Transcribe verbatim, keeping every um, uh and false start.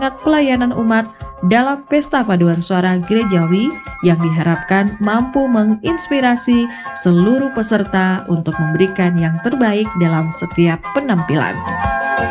semangat pelayanan umat dalam pesta paduan suara gerejawi yang diharapkan mampu menginspirasi seluruh peserta untuk memberikan yang terbaik dalam setiap penampilan.